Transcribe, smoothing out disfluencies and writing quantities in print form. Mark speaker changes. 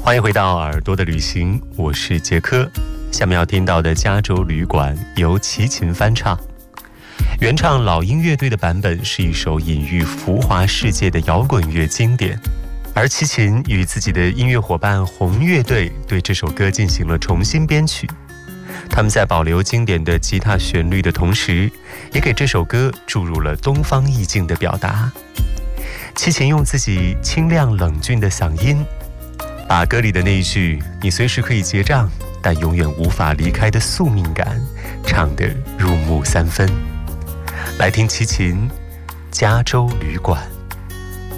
Speaker 1: 欢迎回到耳朵的旅行，我是杰科。下面要听到的《加州旅馆》由齐秦翻唱，原唱老鹰乐队的版本是一首隐喻浮华世界的摇滚乐经典，而齐秦与自己的音乐伙伴红乐队对这首歌进行了重新编曲。他们在保留经典的吉他旋律的同时，也给这首歌注入了东方意境的表达。齐秦用自己清亮冷峻的嗓音，把歌里的那一句“你随时可以结账，但永远无法离开的宿命感”唱得入木三分。来听齐秦《加州旅馆》。